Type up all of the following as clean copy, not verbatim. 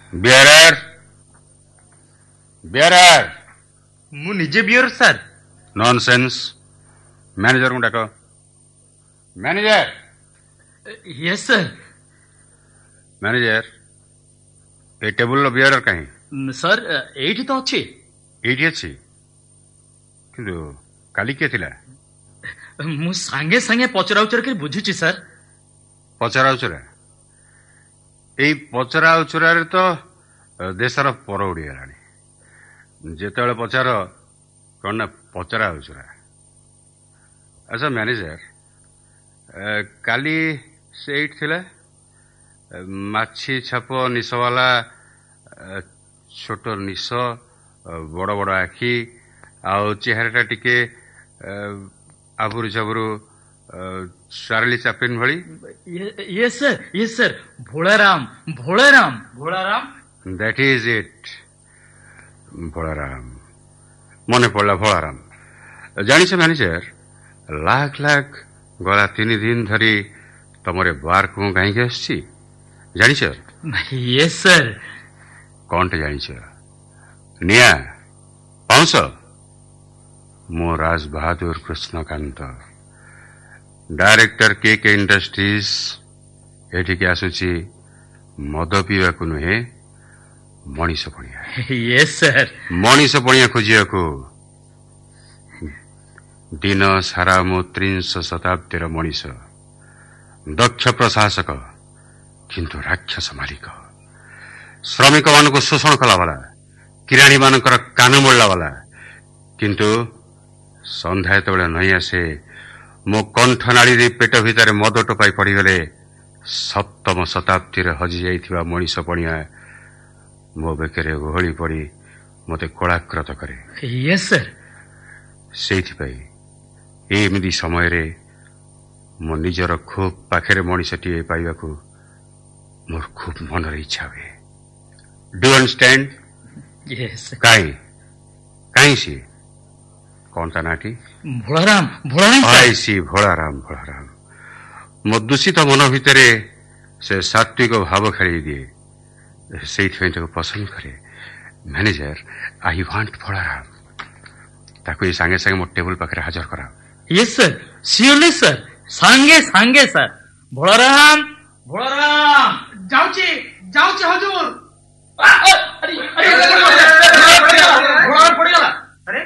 Bearer bearer मु निजे beer sir nonsense manager को डाक मैनेजर यस सर मैनेजर ए टेबुल बियरर कहीं सर एठी तो अछि एटी अच्छी किंतु काली किए थिला मु सांगे सांगे पचरा उचरा के बुझुची सर पचरा उचरा एई पचरा उचरा रे तो देशर पर उड़ीगलानी जेतेबेले पचार कौन ना पचरा उचरा अच्छा मैनेजर काली से एट थिला माछी छाप निशवाला छोट निश बड़ बड़ आखि आउ चेहराटा टिके आबुरु झाबुरु चार्ली चाप्लिन भली yes sir Bholaram Bholaram Bholaram that is it Bholaram मने पड़ला भोलाराम जानिछ मैनेजर लाख लाख गला 3 दिन धरी तमरे बार को कहीं आसी जानिछ यस सर कौन जानिछ निया पाउस मो राज बहादुर कृष्णकांत डायरेक्टर के इंडस्ट्रीज एठिके आसुची मद पीवा को नुहे मनीष पणिया यस सर मनीष पणिया खोजिया को दिन सारा मो 300 शताब्दीर मनीष दक्ष प्रशासक किंतु राक्षस मालिक श्रमिक मान को शोषण कला वाला किराणी मानकर कान मोड़ला वाला किंतु संध्या जेतबेले नहीं आसे मो कंठनाड़ी पेट भितर मद टोपाई पड़गले सप्तम शताब्दी हजि जाइथिबा मनीष पणिया मो बेकरे घोड़ी पड़ी मते कलाकृत करे यस सर सेइथिपाई एमिदी समय रे मो निजर खूब पाखरे मनीषटीए पाइबाकू मोर खूब मनर इच्छा हुए डू अंडरस्टैंड यस काई काई सी कौन ता नाटी भोलाराम भोलाराम आई सी भोलाराम भोलाराम मो दूषित मन भितरे से सात्विक भाव खेली दिए से पसंद करे मैनेजर आई वांट भोलाराम ताको ये सांगे सांगे मो टेबल पाखरे हाजर करा यस सर सियोरली सर सांगे सांगे सर भोलाराम भोलाराम जाउची जाउची हुजूर भोलाराम पड़ीगला अरे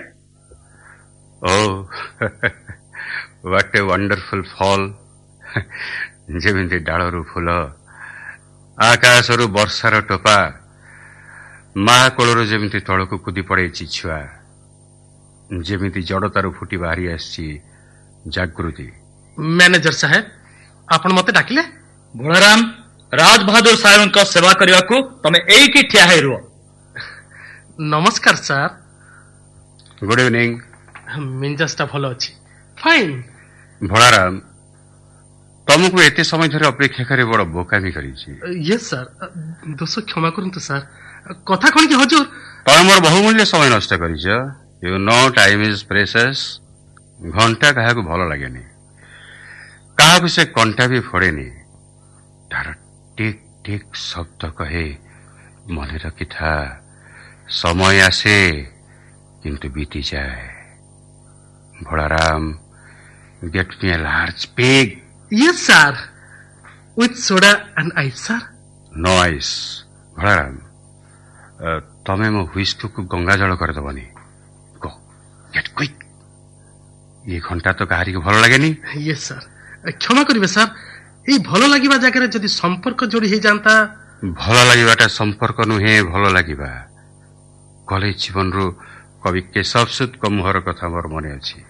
Oh, what a wonderful fall. जेमिति डालरू फूल आकाशरू वर्षार टोपा महाकोलरू जेमिति तळकू कुदी पड़े छुआ जेमिति जड़तारू फुटी बाहरी आसी जागृति मैनेजर साहेब आपण मते डाकिले भोलाराम राज बहादुर साहेब का सेवा करने को तमे एठी ठिया है रुओ नमस्कार सर गुड इवनिंग मिंजस्टा भलो अछि फाइन भोलाराम तुमको एते समय धरे अपेक्षा करे बड़ बोकामी करिछि यस सर दोष क्षमा करंतु सर कथा कोन कि हुजूर तमे मोर बहुमूल्य समय नष्ट करिछ you know time is precious घंटा काहा को भलो लागेनी काहा को से कंटा भी फोड़ेनी तार टिक टिक शब्द कहे मने रखी था समय आसे किंतु बीती जाए Bholaram get me a large pig. Yes, sir. With soda and ice, sir. No ice. Bholaram तमे मो हुइस्क को गंगा जल कर दबनी गो गेट क्विक ये घंटा तो कहारी को भलो लागेनी यस सर क्षमा करिवे सर ए भलो लागिबा जागरे जदी संपर्क जोड़ी हे जानता भलो लागिबाटा संपर्क नुहे भलो लागिबा कॉलेज जीवन रो कवि केशव सूत को मुहर कथा मोर मने अछि